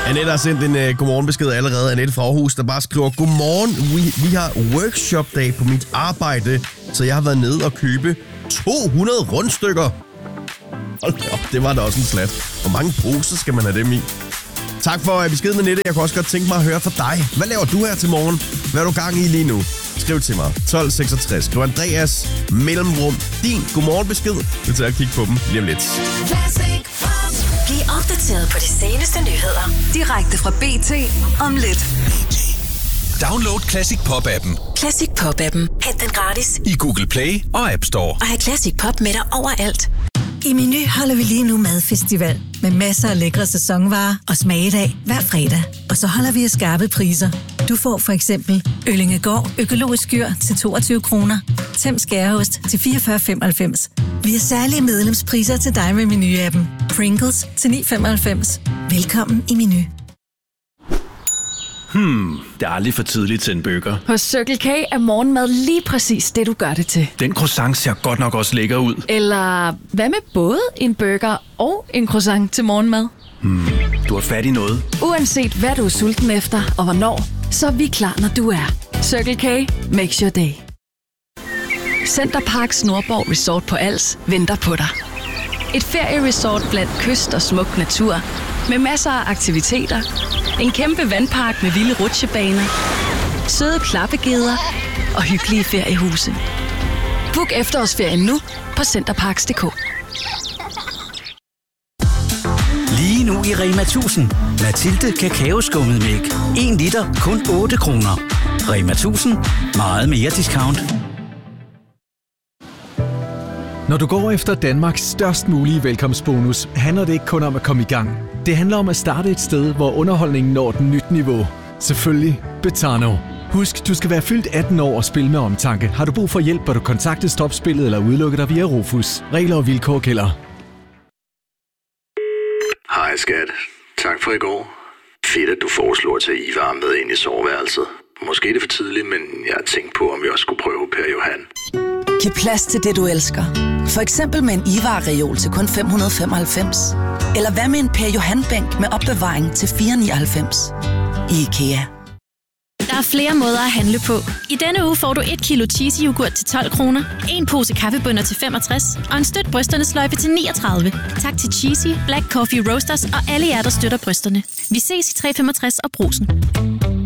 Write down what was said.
Annette har sendt en godmorgenbesked allerede. Annette fra Aarhus, der bare skriver: Godmorgen, vi har workshop-dag på mit arbejde, så jeg har været nede og købe 200 rundstykker. Hold da op, det var da også en slat. Hvor mange poser skal man have dem i? Tak for beskeden, Annette. Jeg kunne også godt tænke mig at høre fra dig. Hvad laver du her til morgen? Hvad er du gang i lige nu? Skriv til mig. 1266. Skriv Andreas mellemrum din godmorgenbesked. Vi tager at kigge på dem lige om lidt. Bliv opdateret på de seneste nyheder direkte fra BT om lidt. Download Classic Pop-appen. Classic Pop-appen. Hent den gratis I Google Play og App Store. og have Classic Pop med dig overalt. I Meny holder vi lige nu madfestival med masser af lækre sæsonvarer og smagedag hver fredag. Og så holder vi af skarpe priser. Du får for eksempel Øllingegård økologisk skyr til 22 kroner, Tems Skæreost til 44,95. Vi har særlige medlemspriser til dig med Meny-appen. Pringles til 9,95. Velkommen i Meny. Det er aldrig for tidligt til en burger. Hos Circle K er morgenmad lige præcis det, du gør det til. Den croissant ser godt nok også lækker ud. Eller hvad med både en burger og en croissant til morgenmad? Du har fat i noget. Uanset hvad du er sulten efter og hvornår, så er vi klar, når du er. Circle K makes your day. Center Parcs Nordborg Resort på Als venter på dig. Et ferieresort blandt kyst og smuk natur med masser af aktiviteter. En kæmpe vandpark med vilde rutsjebaner, søde klappegeder og hyggelige feriehuse. Book efterårsferien nu på centerparks.dk. Lige nu i Rema 1000. Mathilde kakaoskummetmælk. 1 liter, kun 8 kroner. Rema 1000. Meget mere discount. Når du går efter Danmarks størst mulige velkomstbonus, handler det ikke kun om at komme i gang. Det handler om at starte et sted, hvor underholdningen når et nyt niveau. Selvfølgelig Betano. Husk, du skal være fyldt 18 år og spille med omtanke. Har du brug for hjælp, bør du kontakte Stopspillet eller udelukke dig via Rofus. Regler og vilkår gælder. Hej skat. Tak for i går. Fedt, at du foreslår at tage Ivar med ind i soveværelset. Måske er det for tidligt, men jeg har tænkt på, om vi også skulle prøve Per Johan. Giv plads til det, du elsker. For eksempel med en Ivar-reol til kun 595. Eller hvad med en Per Johan-bænk med opbevaring til 499. IKEA. Der er flere måder at handle på. I denne uge får du 1 kilo cheesy yoghurt til 12 kroner, en pose kaffebønner til 65 og en støt brysterne sløjfe til 39. Tak til Cheesy, Black Coffee Roasters og alle jer, der støtter brysterne. Vi ses i 365 og Brugsen.